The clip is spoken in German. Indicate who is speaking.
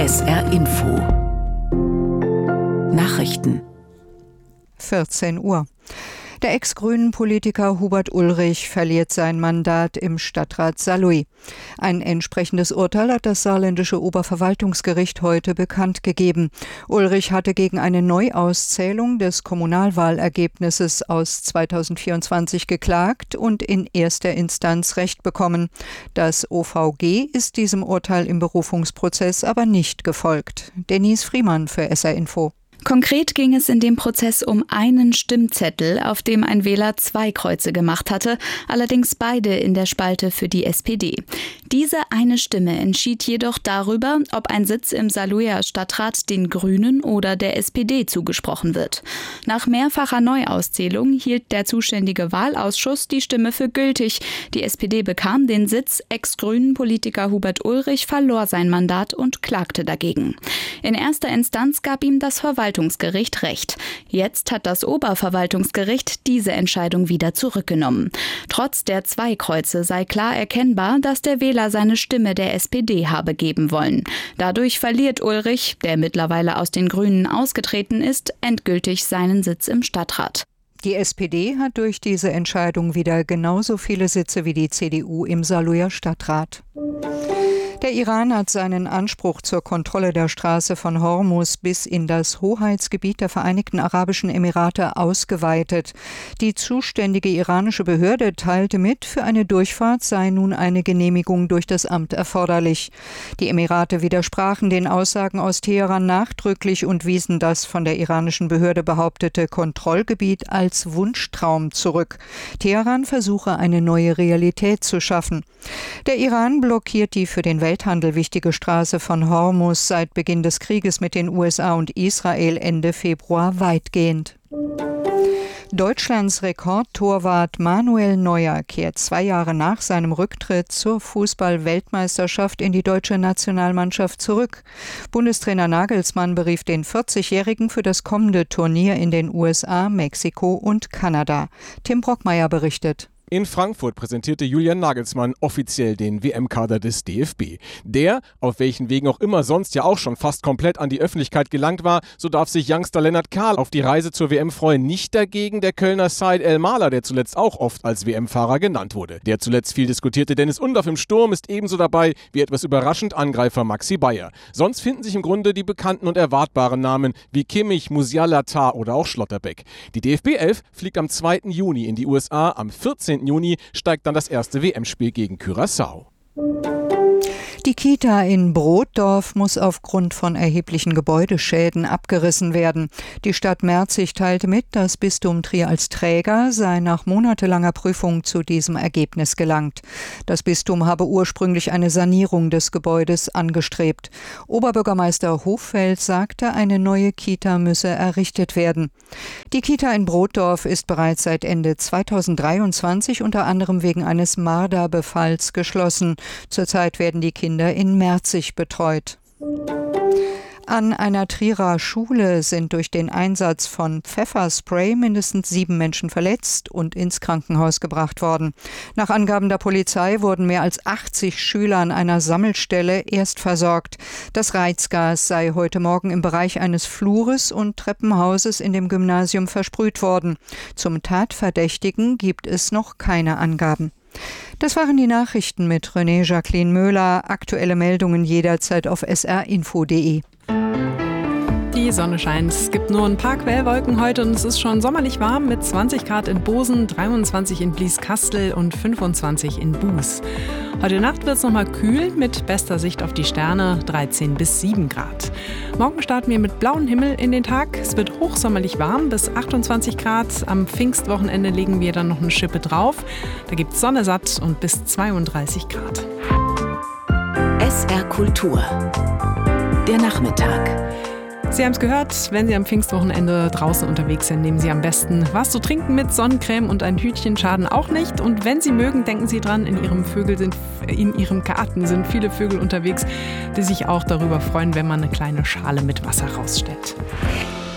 Speaker 1: SR Info Nachrichten
Speaker 2: 14 Uhr. Der Ex-Grünen-Politiker Hubert Ulrich verliert sein Mandat im Stadtrat Saarlouis. Ein entsprechendes Urteil hat das saarländische Oberverwaltungsgericht heute bekannt gegeben. Ulrich hatte gegen eine Neuauszählung des Kommunalwahlergebnisses aus 2024 geklagt und in erster Instanz Recht bekommen. Das OVG ist diesem Urteil im Berufungsprozess aber nicht gefolgt. Denise Friemann für SR Info.
Speaker 3: Konkret ging es in dem Prozess um einen Stimmzettel, auf dem ein Wähler 2 Kreuze gemacht hatte, allerdings beide in der Spalte für die SPD. Diese eine Stimme entschied jedoch darüber, ob ein Sitz im Saarlouier Stadtrat den Grünen oder der SPD zugesprochen wird. Nach mehrfacher Neuauszählung hielt der zuständige Wahlausschuss die Stimme für gültig. Die SPD bekam den Sitz, Ex-Grünen-Politiker Hubert Ulrich verlor sein Mandat und klagte dagegen. In erster Instanz gab ihm das Verwaltungsgericht Recht. Jetzt hat das Oberverwaltungsgericht diese Entscheidung wieder zurückgenommen. Trotz der 2 Kreuze sei klar erkennbar, dass der Wähler seine Stimme der SPD habe geben wollen. Dadurch verliert Ulrich, der mittlerweile aus den Grünen ausgetreten ist, endgültig seinen Sitz im Stadtrat.
Speaker 2: Die SPD hat durch diese Entscheidung wieder genauso viele Sitze wie die CDU im Saarlouier Stadtrat. Der Iran hat seinen Anspruch zur Kontrolle der Straße von Hormuz bis in das Hoheitsgebiet der Vereinigten Arabischen Emirate ausgeweitet. Die zuständige iranische Behörde teilte mit, für eine Durchfahrt sei nun eine Genehmigung durch das Amt erforderlich. Die Emirate widersprachen den Aussagen aus Teheran nachdrücklich und wiesen das von der iranischen Behörde behauptete Kontrollgebiet als Wunschtraum zurück. Teheran versuche, eine neue Realität zu schaffen. Der Iran blockiert die für den Welthandel wichtige Straße von Hormuz seit Beginn des Krieges mit den USA und Israel Ende Februar weitgehend. Deutschlands Rekordtorwart Manuel Neuer kehrt 2 Jahre nach seinem Rücktritt zur Fußball-Weltmeisterschaft in die deutsche Nationalmannschaft zurück. Bundestrainer Nagelsmann berief den 40-Jährigen für das kommende Turnier in den USA, Mexiko und Kanada. Tim Brockmeier berichtet.
Speaker 4: In Frankfurt präsentierte Julian Nagelsmann offiziell den WM-Kader des DFB. Der, auf welchen Wegen auch immer sonst ja auch schon fast komplett an die Öffentlichkeit gelangt war, so darf sich Youngster Lennart Kahl auf die Reise zur WM freuen. Nicht dagegen der Kölner Said El-Mahler, der zuletzt auch oft als WM-Fahrer genannt wurde. Der zuletzt viel diskutierte Dennis Undorf im Sturm ist ebenso dabei wie etwas überraschend Angreifer Maxi Bayer. Sonst finden sich im Grunde die bekannten und erwartbaren Namen wie Kimmich, Musiala, Tah oder auch Schlotterbeck. Die DFB 11 fliegt am 2. Juni in die USA, am 14. Juni steigt dann das erste WM-Spiel gegen Curaçao.
Speaker 2: Die Kita in Brotdorf muss aufgrund von erheblichen Gebäudeschäden abgerissen werden. Die Stadt Merzig teilte mit, das Bistum Trier als Träger sei nach monatelanger Prüfung zu diesem Ergebnis gelangt. Das Bistum habe ursprünglich eine Sanierung des Gebäudes angestrebt. Oberbürgermeister Hoffeld sagte, eine neue Kita müsse errichtet werden. Die Kita in Brotdorf ist bereits seit Ende 2023 unter anderem wegen eines Marderbefalls geschlossen. Zurzeit werden die Kinder in Merzig betreut. An einer Trierer Schule sind durch den Einsatz von Pfefferspray mindestens 7 Menschen verletzt und ins Krankenhaus gebracht worden. Nach Angaben der Polizei wurden mehr als 80 Schüler an einer Sammelstelle erstversorgt. Das Reizgas sei heute Morgen im Bereich eines Flures und Treppenhauses in dem Gymnasium versprüht worden. Zum Tatverdächtigen gibt es noch keine Angaben. Das waren die Nachrichten mit René Jacqueline Möhler. Aktuelle Meldungen jederzeit auf srinfo.de.
Speaker 5: Die Sonne scheint. Es gibt nur ein paar Quellwolken heute und es ist schon sommerlich warm mit 20 Grad in Bosen, 23 in Blieskastel und 25 in Buß. Heute Nacht wird es nochmal kühl mit bester Sicht auf die Sterne, 13 bis 7 Grad. Morgen starten wir mit blauem Himmel in den Tag. Es wird hochsommerlich warm bis 28 Grad. Am Pfingstwochenende legen wir dann noch eine Schippe drauf. Da gibt es Sonne satt und bis 32 Grad.
Speaker 1: SR Kultur. Der Nachmittag.
Speaker 5: Sie haben es gehört, wenn Sie am Pfingstwochenende draußen unterwegs sind, nehmen Sie am besten was zu trinken mit. Sonnencreme und ein Hütchen schaden auch nicht. Und wenn Sie mögen, denken Sie dran, in Ihrem Garten sind viele Vögel unterwegs, die sich auch darüber freuen, wenn man eine kleine Schale mit Wasser rausstellt.